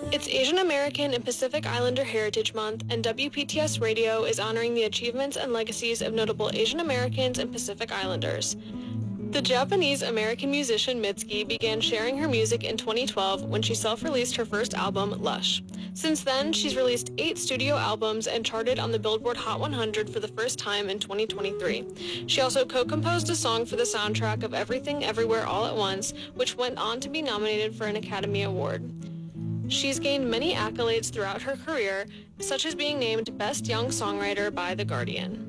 It's Asian American and Pacific Islander Heritage Month, and WPTS Radio is honoring the achievements and legacies of notable Asian Americans and Pacific Islanders. The Japanese-American musician Mitski began sharing her music in 2012 when she self-released her first album, Lush. Since then, she's released 8 studio albums and charted on the Billboard Hot 100 for the first time in 2023. She also co-composed a song for the soundtrack of Everything Everywhere All at Once, which went on to be nominated for an Academy Award. She's gained many accolades throughout her career, such as being named Best Young Songwriter by The Guardian.